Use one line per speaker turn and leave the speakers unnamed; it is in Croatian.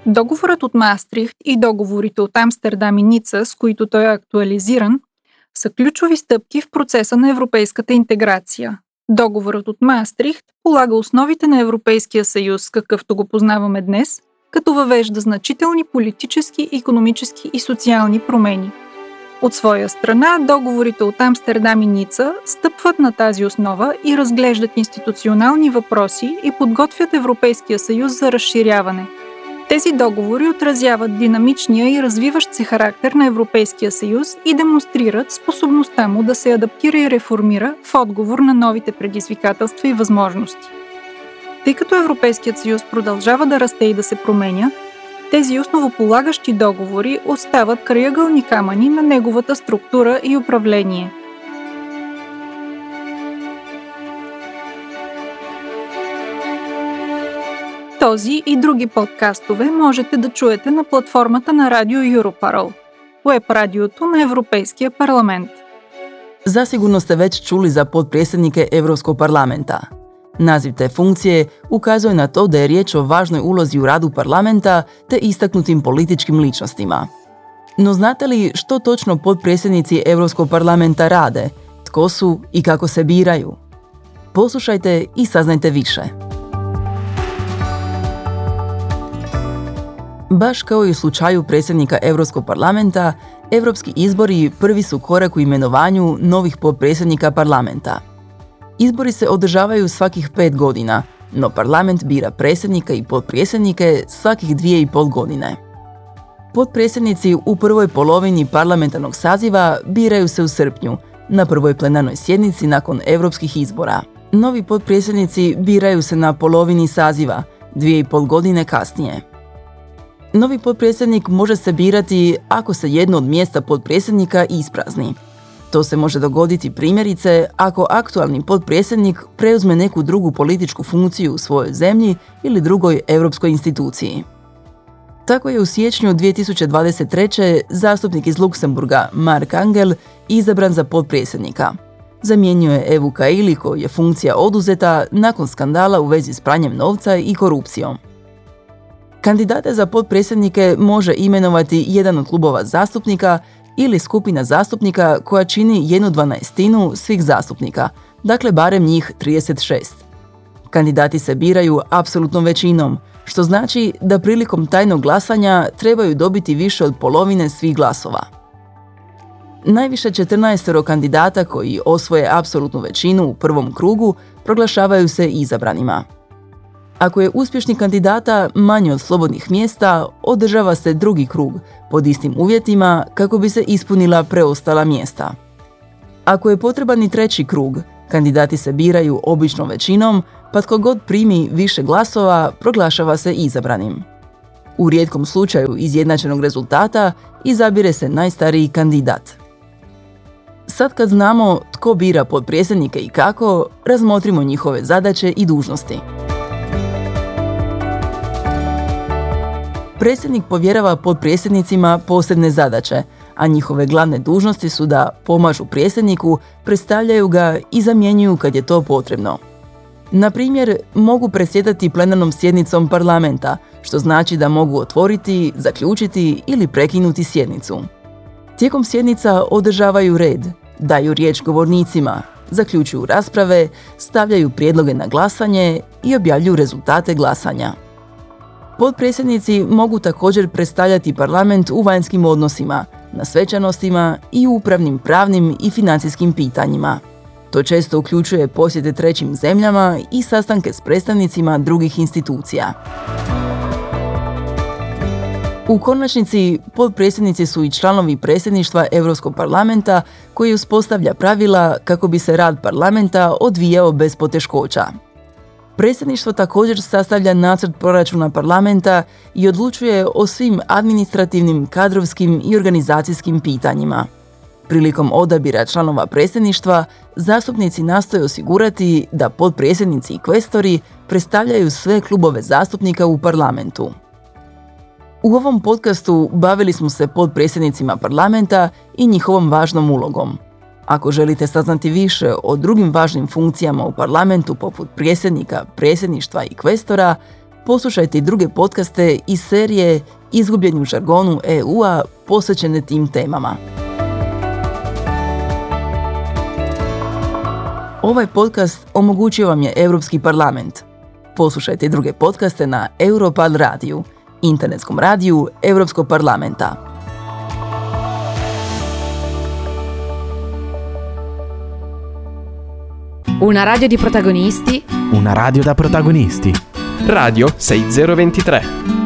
Договорът от Маастрихт и договорите от Амстердам и Ница, с които той е актуализиран, са ключови стъпки в процеса на европейската интеграция. Договорът от Маастрихт полага основите на Европейския съюз, какъвто го познаваме днес, като въвежда значителни политически, икономически и социални промени. От своя страна, договорите от Амстердам и Ница стъпват на тази основа и разглеждат институционални въпроси и подготвят Европейския съюз за разширяване. Тези договори отразяват динамичния и развиващ се характер на Европейския съюз и демонстрират способността му да се адаптира и реформира в отговор на новите предизвикателства и възможности. Тъй като Европейският съюз продължава да расте и да се променя, тези основополагащи договори остават крайъгълни камъни на неговата структура и управление. Този и други подкастове можете да чуете на платформата на Радио Europarl, уеб-радиото на Европейския парламент.
Zasigurno ste već čuli za potpredsjednike Europskog parlamenta. Naziv te funkcije ukazuje na to da je riječ o važnoj ulozi u radu parlamenta te istaknutim političkim ličnostima. No znate li što točno potpredsjednici Europskog parlamenta rade, tko su i kako se biraju? Poslušajte i saznajte više. Baš kao i u slučaju predsjednika Europskog parlamenta, europski izbori prvi su korak u imenovanju novih potpredsjednika parlamenta. Izbori se održavaju svakih 5 godina, no parlament bira predsjednika i potpredsjednike svakih 2,5 godine. Potpredsjednici u prvoj polovini parlamentarnog saziva biraju se u srpnju, na prvoj plenarnoj sjednici nakon europskih izbora. Novi potpredsjednici biraju se na polovini saziva, 2,5 godine kasnije. Novi potpredsjednik može se birati ako se jedno od mjesta potpredsjednika isprazni. To se može dogoditi primjerice ako aktualni potpredsjednik preuzme neku drugu političku funkciju u svojoj zemlji ili drugoj europskoj instituciji. Tako je u siječnju 2023. zastupnik iz Luksemburga Mark Angel izabran za potpredsjednika. Zamijenio je Evu Kaili kojoj je funkcija oduzeta nakon skandala u vezi s pranjem novca i korupcijom. Kandidate za potpredsjednike može imenovati jedan od klubova zastupnika ili skupina zastupnika koja čini 1/12 svih zastupnika, dakle barem njih 36. Kandidati se biraju apsolutnom većinom, što znači da prilikom tajnog glasanja trebaju dobiti više od polovine svih glasova. Najviše 14 kandidata koji osvoje apsolutnu većinu u prvom krugu proglašavaju se izabranima. Ako je uspješnih kandidata manje od slobodnih mjesta, održava se drugi krug pod istim uvjetima kako bi se ispunila preostala mjesta. Ako je potreban i treći krug, kandidati se biraju običnom većinom, pa tko god primi više glasova proglašava se izabranim. U rijetkom slučaju izjednačenog rezultata izabire se najstariji kandidat. Sad kad znamo tko bira potpredsjednike i kako, razmotrimo njihove zadaće i dužnosti. Predsjednik povjerava potpredsjednicima posebne zadaće, a njihove glavne dužnosti su da pomažu predsjedniku, predstavljaju ga i zamjenjuju kad je to potrebno. Na primjer, mogu predsjedati plenarnom sjednicom parlamenta, što znači da mogu otvoriti, zaključiti ili prekinuti sjednicu. Tijekom sjednica održavaju red, daju riječ govornicima, zaključuju rasprave, stavljaju prijedloge na glasanje i objavljuju rezultate glasanja. Potpredsjednici mogu također predstavljati parlament u vanjskim odnosima, na svečanostima i u upravnim, pravnim i financijskim pitanjima. To često uključuje posjete trećim zemljama i sastanke s predstavnicima drugih institucija. U konačnici, potpredsjednici su i članovi predsjedništva Europskog parlamenta koji uspostavlja pravila kako bi se rad parlamenta odvijao bez poteškoća. Predsjedništvo također sastavlja nacrt proračuna parlamenta i odlučuje o svim administrativnim, kadrovskim i organizacijskim pitanjima. Prilikom odabira članova predsjedništva, zastupnici nastoje osigurati da potpredsjednici i kvestori predstavljaju sve klubove zastupnika u parlamentu. U ovom podcastu bavili smo se potpredsjednicima parlamenta i njihovom važnom ulogom. Ako želite saznati više o drugim važnim funkcijama u parlamentu poput predsjednika, predsjedništva i kvestora, poslušajte i druge podcaste iz serije Izgubljeni u žargonu EU-a posvećene tim temama. Ovaj podcast omogućio vam je Europski parlament. Poslušajte i druge podcaste na Europal radiju, internetskom radiju Europskog parlamenta.
Una radio di protagonisti.
Una radio da protagonisti.
Radio 6023.